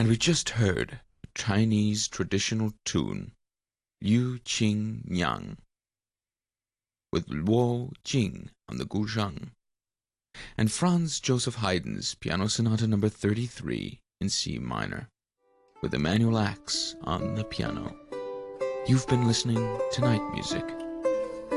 And we just heard a Chinese traditional tune, Liu Qing Yang, with Luo Jing on the guzheng, and Franz Joseph Haydn's Piano Sonata No. 33 in C minor, with Emanuel Ax on the piano. You've been listening to Night Music